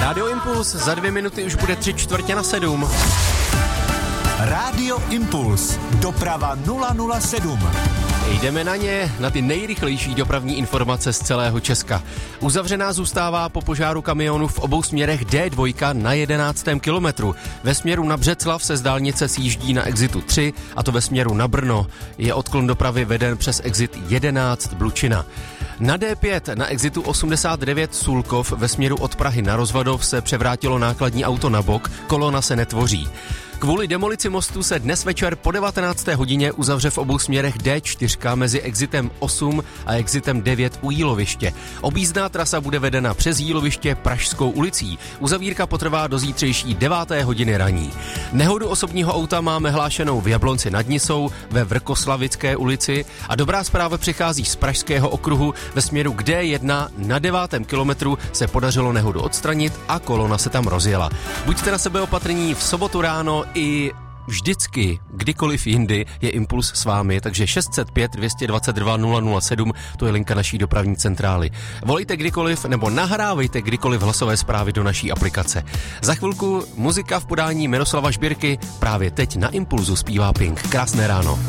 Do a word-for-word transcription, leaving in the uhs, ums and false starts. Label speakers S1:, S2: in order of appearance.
S1: Rádio Impuls, za dvě minuty už bude tři čtvrtě na sedm.
S2: Rádio Impuls, doprava nula nula sedm.
S1: Jdeme na ně, na ty nejrychlejší dopravní informace z celého Česka. Uzavřená zůstává po požáru kamionu v obou směrech D dva na jedenáctém kilometru. Ve směru na Břeclav se z dálnice sjíždí na exitu tři, a to ve směru na Brno. Je odklon dopravy veden přes exit jedenáct Blučina. Na D pět na exitu osmdesát devět Sulkov ve směru od Prahy na Rozvadov se převrátilo nákladní auto na bok, kolona se netvoří. Kvůli demolici mostu se dnes večer po devatenácté hodině uzavře v obou směrech D čtyři mezi exitem osm a exitem devět u Jíloviště. Objízdná trasa bude vedena přes Jíloviště Pražskou ulicí. Uzavírka potrvá do zítřejší deváté hodiny raní. Nehodu osobního auta máme hlášenou v Jablonci nad Nisou ve Vrkoslavické ulici a dobrá zpráva přichází z Pražského okruhu. Ve směru k D jedna na devátém kilometru se podařilo nehodu odstranit a kolona se tam rozjela. Buďte na sebe opatrní, v sobotu ráno i vždycky, kdykoliv jindy je Impuls s vámi, takže šest set pět dvě dvacet dva nula nula sedm, to je linka naší dopravní centrály. Volejte kdykoliv nebo nahrávejte kdykoliv hlasové zprávy do naší aplikace. Za chvilku muzika v podání Miroslava Žbírky, právě teď na Impulzu zpívá Pink. Krásné ráno.